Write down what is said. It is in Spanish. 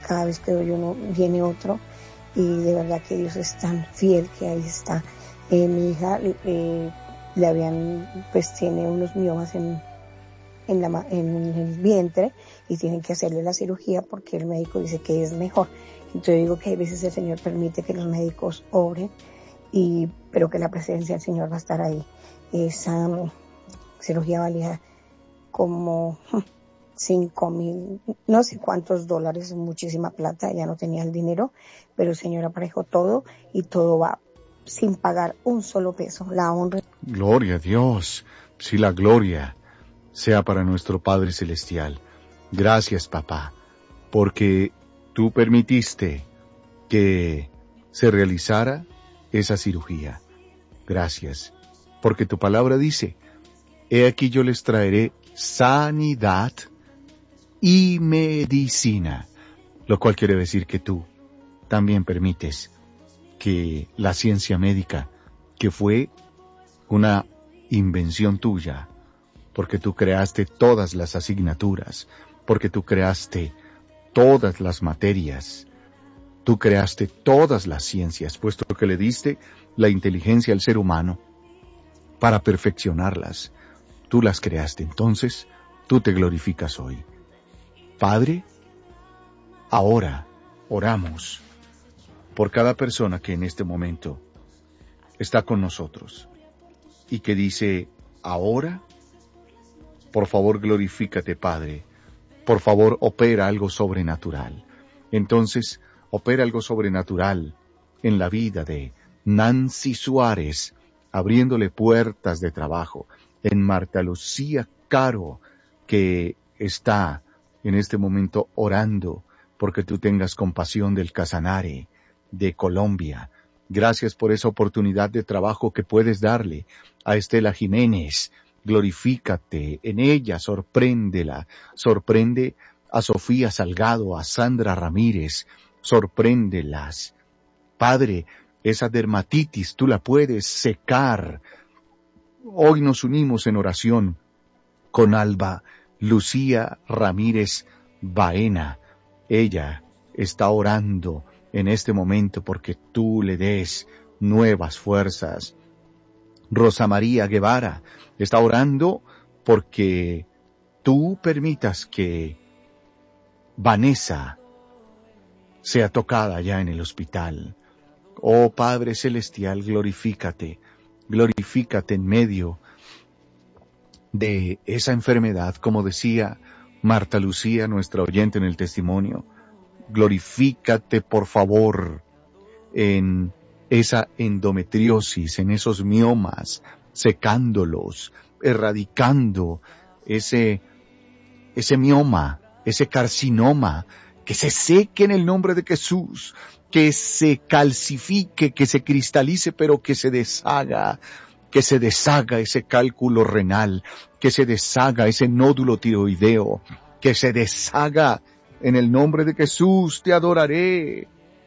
cada vez que doy uno viene otro, y de verdad que Dios es tan fiel que ahí está. Mi hija le habían, pues tiene unos miomas en el vientre y tienen que hacerle la cirugía porque el médico dice que es mejor. Entonces yo digo que a veces el Señor permite que los médicos obren, pero que la presencia del Señor va a estar ahí. Esa cirugía valía como 5,000, no sé cuántos dólares, muchísima plata. Ya no tenía el dinero, pero el Señor aparejó todo y todo va sin pagar un solo peso. La honra. Gloria a Dios. Sí, la gloria sea para nuestro Padre Celestial. Gracias, papá, porque tú permitiste que se realizara esa cirugía. Gracias, porque tu palabra dice, he aquí yo les traeré sanidad y medicina, lo cual quiere decir que tú también permites que la ciencia médica, que fue una invención tuya, porque tú creaste todas las asignaturas, porque tú creaste todas las materias, tú creaste todas las ciencias, puesto que le diste la inteligencia al ser humano para perfeccionarlas. Tú las creaste, entonces tú te glorificas hoy. Padre, ahora oramos por cada persona que en este momento está con nosotros y que dice, ahora, por favor, glorifícate, Padre. Por favor, opera algo sobrenatural. Entonces, opera algo sobrenatural en la vida de Nancy Suárez, abriéndole puertas de trabajo. En Marta Lucía Caro, que está en este momento orando porque tú tengas compasión del Casanare, de Colombia. Gracias por esa oportunidad de trabajo que puedes darle a Estela Jiménez. Glorifícate en ella, sorpréndela, sorprende a Sofía Salgado, a Sandra Ramírez, sorpréndelas. Padre, esa dermatitis tú la puedes secar. Hoy nos unimos en oración con Alba Lucía Ramírez Baena. Ella está orando en este momento porque tú le des nuevas fuerzas. Rosa María Guevara está orando porque tú permitas que Vanessa sea tocada ya en el hospital. Oh Padre Celestial, glorifícate en medio de esa enfermedad, como decía Marta Lucía, nuestra oyente en el testimonio. Glorifícate, por favor, en esa endometriosis, en esos miomas, secándolos, erradicando ese mioma, ese carcinoma, que se seque en el nombre de Jesús, que se calcifique, que se cristalice, pero que se deshaga ese cálculo renal, que se deshaga ese nódulo tiroideo, que se deshaga en el nombre de Jesús. Te adoraré,